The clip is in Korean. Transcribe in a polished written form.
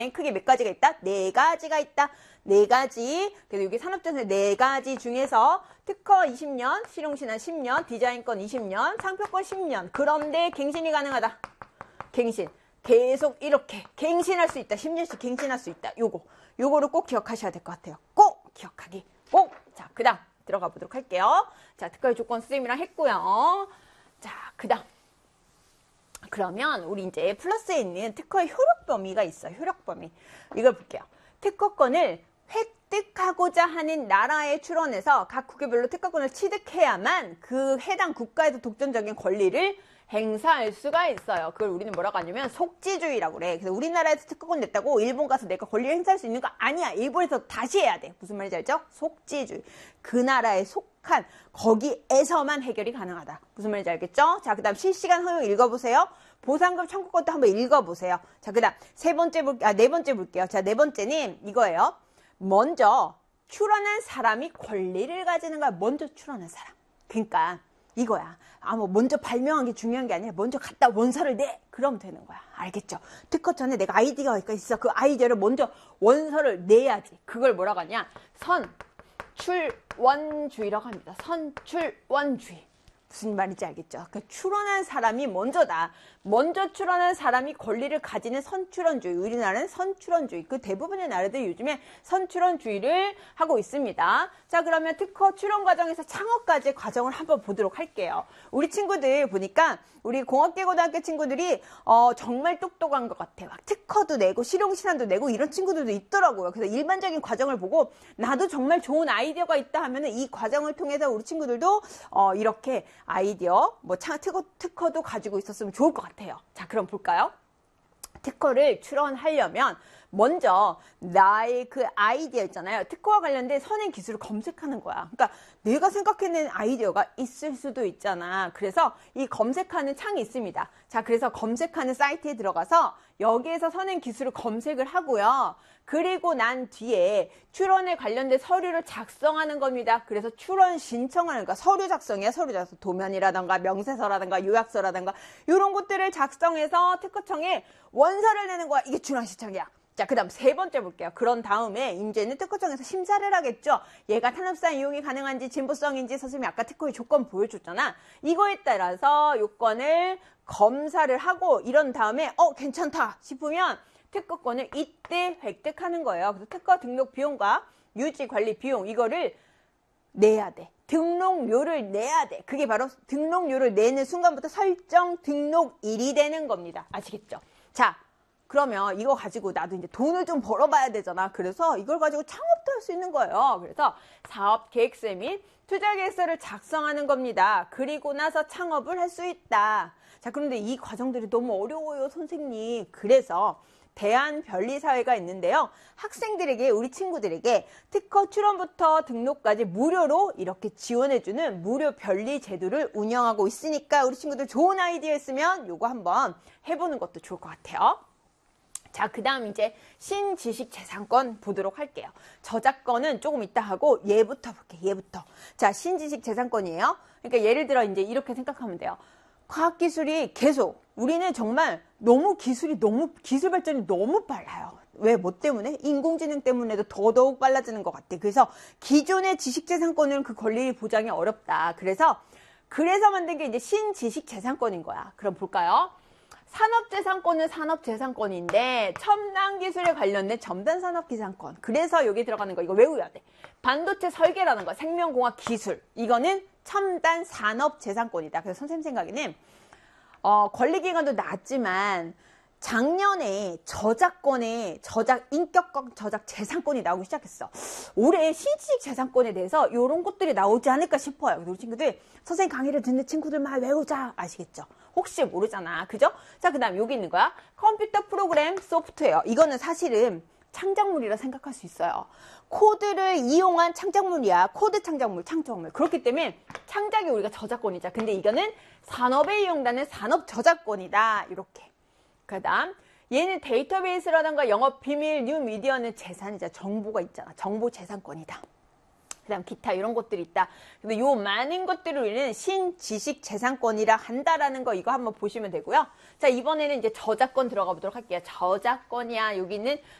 크게 몇 가지가 있다? 네 가지가 있다. 네 가지. 그래서 여기 산업재산 네 가지 중에서 특허 20년, 실용신안 10년, 디자인권 20년, 상표권 10년. 그런데 갱신이 가능하다. 갱신. 계속 이렇게 갱신할 수 있다. 10년씩 갱신할 수 있다. 요거를 꼭 기억하셔야 될 것 같아요. 꼭 기억하기. 꼭. 자, 그 다음 들어가 보도록 할게요. 자, 특허의 조건 선생님이랑 했고요. 자, 그 다음. 그러면 우리 이제 플러스에 있는 특허의 효력 범위가 있어요. 효력 범위. 이걸 볼게요. 특허권을 획득하고자 하는 나라의 출원에서 각 국가별로 특허권을 취득해야만 그 해당 국가에서 독점적인 권리를 행사할 수가 있어요. 그걸 우리는 뭐라고 하냐면 속지주의라고 그래. 그래서 우리나라에서 특허권 냈다고 일본 가서 내가 권리를 행사할 수 있는 거 아니야. 일본에서 다시 해야 돼. 무슨 말인지 알죠? 속지주의. 그 나라에 속한 거기에서만 해결이 가능하다. 무슨 말인지 알겠죠? 자, 그 다음 실시간 허용 읽어보세요. 보상금 청구권도 한번 읽어보세요. 자, 그 다음 네 번째 볼게요. 자, 네 번째는 이거예요. 먼저 출원한 사람이 권리를 가지는 거야. 먼저 출원한 사람. 그러니까 이거야. 뭐 먼저 발명한 게 중요한 게 아니라 먼저 갖다 원서를 내. 그러면 되는 거야. 알겠죠? 특허 전에 내가 아이디어가 있어. 그 아이디어를 먼저 원서를 내야지. 그걸 뭐라고 하냐? 선출원주의라고 합니다. 선출원주의. 무슨 말인지 알겠죠? 그러니까 출원한 사람이 먼저다. 먼저 출원한 사람이 권리를 가지는 선출원주의. 우리나라는 선출원주의. 그 대부분의 나라들이 요즘에 선출원주의를 하고 있습니다. 자, 그러면 특허 출원 과정에서 창업까지 과정을 한번 보도록 할게요. 우리 친구들 보니까 우리 공학계 고등학교 친구들이 정말 똑똑한 것 같아요. 막 특허도 내고 실용신안도 내고 이런 친구들도 있더라고요. 그래서 일반적인 과정을 보고 나도 정말 좋은 아이디어가 있다 하면은 이 과정을 통해서 우리 친구들도 이렇게 아이디어, 특허도 가지고 있었으면 좋을 것 같아요. 자, 그럼 볼까요? 특허를 출원하려면 먼저 나의 그 아이디어 있잖아요. 특허와 관련된 선행 기술을 검색하는 거야. 그러니까 내가 생각해낸 아이디어가 있을 수도 있잖아. 그래서 이 검색하는 창이 있습니다. 자, 그래서 검색하는 사이트에 들어가서 여기에서 선행 기술을 검색을 하고요. 그리고 난 뒤에 출원에 관련된 서류를 작성하는 겁니다. 그래서 출원 신청하는 거, 서류 작성이야. 서류 작성. 도면이라던가 명세서라던가 요약서라던가 이런 것들을 작성해서 특허청에 원서를 내는 거야. 이게 출원 신청이야. 자, 그 다음 세 번째 볼게요. 그런 다음에 이제는 특허청에서 심사를 하겠죠. 얘가 탄압상 이용이 가능한지 진보성인지 선생님이 아까 특허의 조건 보여줬잖아. 이거에 따라서 요건을 검사를 하고 이런 다음에 괜찮다 싶으면 특허권을 이때 획득하는 거예요. 그래서 특허 등록 비용과 유지 관리 비용 이거를 내야 돼. 등록료를 내야 돼. 그게 바로 등록료를 내는 순간부터 설정 등록일이 되는 겁니다. 아시겠죠? 자, 그러면 이거 가지고 나도 이제 돈을 좀 벌어봐야 되잖아. 그래서 이걸 가지고 창업도 할 수 있는 거예요. 그래서 사업계획서 및 투자계획서를 작성하는 겁니다. 그리고 나서 창업을 할 수 있다. 자, 그런데 이 과정들이 너무 어려워요, 선생님. 그래서 대한변리사회가 있는데요. 학생들에게, 우리 친구들에게 특허 출원부터 등록까지 무료로 이렇게 지원해주는 무료 변리 제도를 운영하고 있으니까 우리 친구들 좋은 아이디어 있으면 요거 한번 해보는 것도 좋을 것 같아요. 자, 그 다음 이제 신지식재산권 보도록 할게요. 저작권은 조금 이따 하고 얘부터 볼게요. 얘부터. 자, 신지식재산권이에요. 그러니까 예를 들어 이제 이렇게 생각하면 돼요. 과학기술이 계속 우리는 정말 기술 발전이 너무 빨라요. 왜? 뭐 때문에? 인공지능 때문에도 더더욱 빨라지는 것 같아. 그래서 기존의 지식재산권은 그 권리 보장이 어렵다. 그래서 만든 게 이제 신지식재산권인 거야. 그럼 볼까요? 산업재산권은 산업재산권인데 첨단 기술에 관련된 첨단산업기산권. 그래서 여기 들어가는 거 이거 외워야 돼. 반도체 설계라는 거, 생명공학 기술. 이거는 첨단 산업재산권이다. 그래서 선생님 생각에는 권리기간도 낮지만 작년에 인격권 저작 재산권이 나오기 시작했어. 올해 신지식 재산권에 대해서 이런 것들이 나오지 않을까 싶어요. 그래서 우리 친구들 선생님 강의를 듣는 친구들만 외우자. 아시겠죠? 혹시 모르잖아. 그죠? 자, 그 다음 여기 있는 거야. 컴퓨터 프로그램 소프트웨어. 이거는 사실은 창작물이라 생각할 수 있어요. 코드를 이용한 창작물이야. 코드 창작물. 그렇기 때문에 창작이 우리가 저작권이자. 근데 이거는 산업에 이용되는 산업 저작권이다. 이렇게. 그 다음 얘는 데이터베이스라든가 영업 비밀, 뉴미디어는 재산이자. 정보가 있잖아. 정보 재산권이다. 그다음 기타 이런 것들이 있다. 근데 요 많은 것들을 우리는 신지식재산권이라 한다라는 거 이거 한번 보시면 되고요. 자, 이번에는 이제 저작권 들어가 보도록 할게요. 저작권이야. 여기는